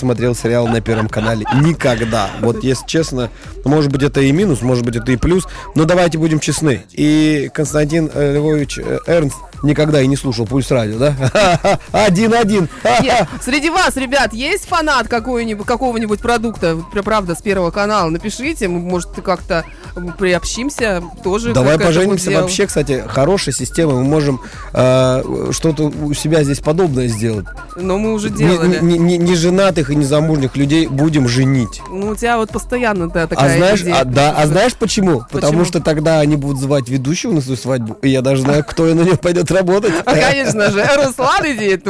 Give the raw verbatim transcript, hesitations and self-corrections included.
смотрел сериал на Первом канале. Никогда. Вот, если честно, может быть, это и минус, может быть, это и плюс. Но давайте будем честны. И Константин Львович Эрнст никогда и не слушал Пульс радио, да? Один-один. Нет, среди вас, ребят, есть фанат какого-нибудь, какого-нибудь продукта, правда, с Первого канала? Напишите, мы, может, как-то приобщимся тоже. Давай поженимся. Вообще, кстати, хорошая система. Мы можем э, что-то у себя здесь подобное сделать. Но мы уже делали. Не, не, не женатых и незамужних людей будем женить. Ну, у тебя вот постоянно да, такая а знаешь, идея. А, да, а знаешь почему? почему? Потому что тогда они будут звать ведущего на свою свадьбу, и я даже знаю, кто на нее пойдет работать. А, конечно же, Руслан иди